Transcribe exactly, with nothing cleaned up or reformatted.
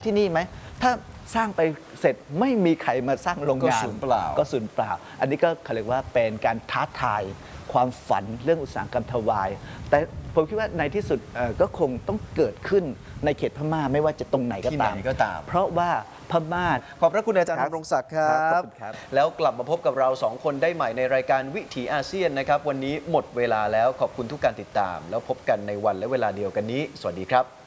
ที่นี่ไหมถ้าสร้างไปเสร็จไม่มีใครมาสร้างโรงงานก็สูญเปล่าก็สูญเปล่า อันนี้ก็เขาเรียกว่าเป็นการท้าทายความฝันเรื่องอุตสาหกรรมทวายแต่ผมคิดว่าในที่สุดก็คงต้องเกิดขึ้นในเขตพม่าไม่ว่าจะตรงไหนก็ที่ไหตามนก็ตามเพราะว่าพม่าขอบพระคุณอาจารย์ครับดำรงศักดิ์ครัครับ บขอบคุณครับแล้วกลับมาพบกับเราสองคนได้ใหม่ในรายการวิถีอาเซียนนะครับวันนี้หมดเวลาแล้วขอบคุณทุกการติดตาม แล้วพบกันในวันและเวลาเดียวกันนี้สวัสดีครับ